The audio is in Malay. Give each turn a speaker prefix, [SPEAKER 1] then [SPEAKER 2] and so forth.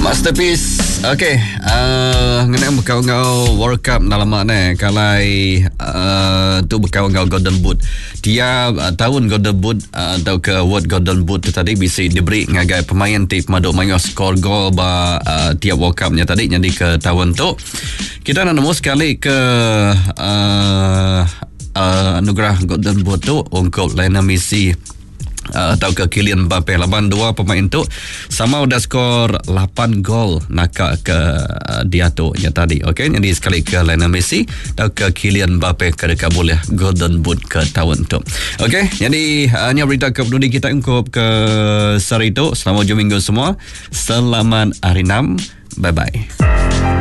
[SPEAKER 1] Masterpiece. Okey, ngenai berkau-ngau World Cup dalam makna kalai tu berkau-ngau Golden Boot. Tiap tahun Golden Boot atau ke award Golden Boot tu tadi bisa diberi ngagai pemain tip maduk main skor gol ba tiap World Cup-nya tadi. Jadi ke tahun tu kita nak nemu sekali ke anugerah Golden Boot tu untuk Lionel Messi atau ke Kylian Mbappe. Laban dua pemain tu sama udah skor 8 gol nakak ke dia tu yang tadi. Okey, jadi sekali ke Lionel Messi atau ke Kylian Mbappe ke dekat boleh Golden Boot ke tahun tu. Okey, jadi hanya berita ke pendudi kita ungkup ke sehari tu. Selamat hujung minggu semua. Selamat hari 6. Bye bye.